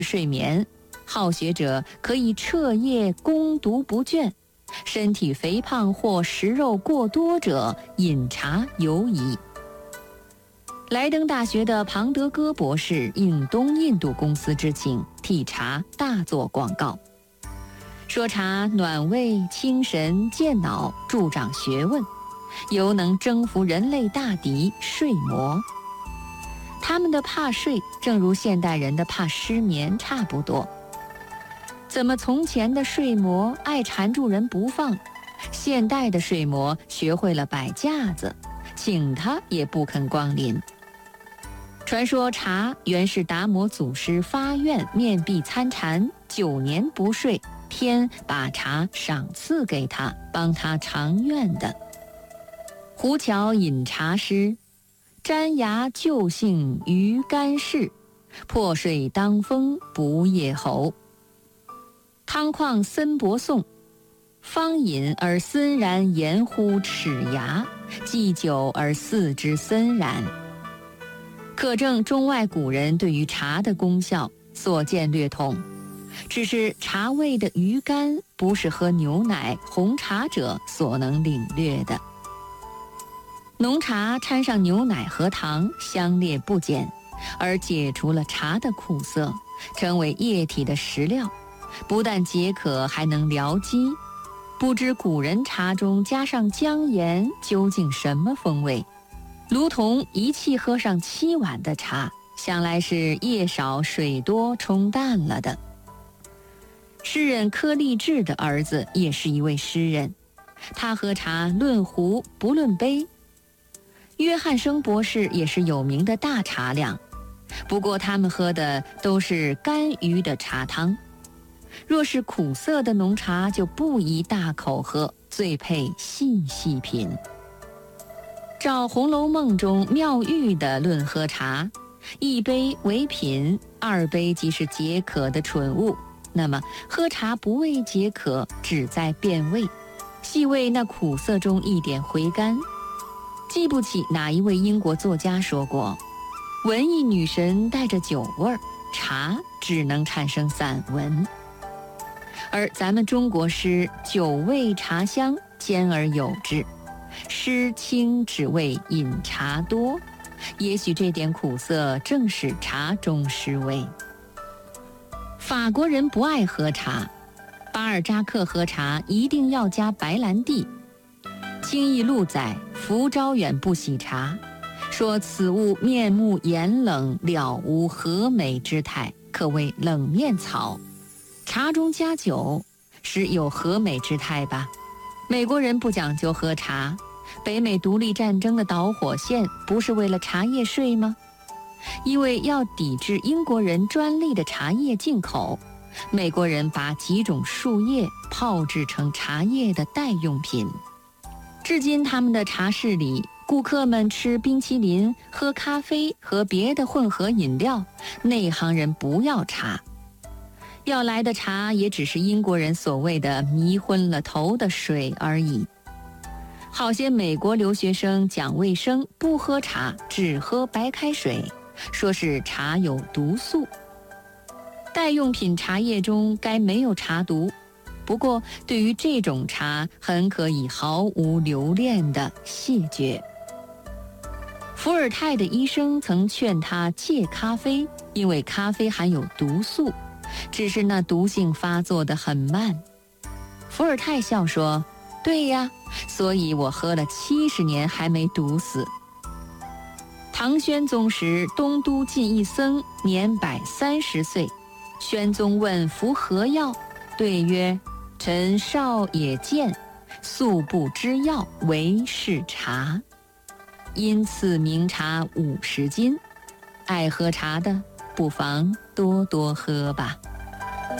睡眠，好学者可以彻夜攻读不倦，身体肥胖或食肉过多者饮茶尤宜。莱登大学的庞德戈博士应东印度公司之请，替茶大做广告，说茶暖胃、清神、健脑、助长学问，尤能征服人类大敌睡魔。他们的怕睡，正如现代人的怕失眠差不多。怎么从前的睡魔爱缠住人不放，现代的睡魔学会了摆架子，请他也不肯光临。传说茶原是达摩祖师发愿面壁参禅9年不睡，天把茶赏赐给他，帮他偿愿的。胡桥饮茶诗：沾牙就性于干事，破睡当风不夜侯。汤况森伯颂：方饮而森然言乎齿牙，既久而四之森然。可证中外古人对于茶的功效所见略同，只是茶味的余甘不是喝牛奶、红茶者所能领略的。浓茶掺上牛奶和糖，香烈不减，而解除了茶的苦涩，成为液体的食料，不但解渴，还能疗饥。不知古人茶中加上姜盐究竟什么风味？卢仝一气喝上7碗的茶，想来是夜少水多冲淡了的。诗人柯立志的儿子也是一位诗人，他喝茶论壶不论杯。约翰生博士也是有名的大茶量，不过他们喝的都是甘于的茶汤。若是苦涩的浓茶就不宜大口喝，最配细细品。照《红楼梦》中妙玉的论喝茶，1杯为品，2杯即是解渴的蠢物。那么喝茶不为解渴，只在变味，细味那苦涩中一点回甘。记不起哪一位英国作家说过，文艺女神带着酒味儿，茶只能产生散文。而咱们中国诗酒味茶香，兼而有之，诗清只为饮茶多，也许这点苦涩正是茶中诗味。法国人不爱喝茶，巴尔扎克喝茶一定要加白兰地。清议录载福昭远不喜茶，说此物面目严冷，了无和美之态，可谓冷面草。茶中加酒是有和美之态吧？美国人不讲究喝茶，北美独立战争的导火线不是为了茶叶税吗？因为要抵制英国人专利的茶叶进口，美国人把几种树叶泡制成茶叶的代用品。至今他们的茶室里，顾客们吃冰淇淋、喝咖啡和别的混合饮料，内行人不要茶。要来的茶也只是英国人所谓的迷昏了头的水而已。好些美国留学生讲卫生，不喝茶，只喝白开水，说是茶有毒素。代用品茶叶中该没有茶毒，不过对于这种茶很可以毫无留恋地谢绝。伏尔泰的医生曾劝他戒咖啡，因为咖啡含有毒素，只是那毒性发作得很慢。伏尔泰笑说，对呀，所以我喝了70年还没毒死。唐宣宗时，东都进一僧，年130岁。宣宗问服何药，对曰：臣少也见，素不知药，唯是茶。因赐名茶50斤。爱喝茶的，不妨多多喝吧。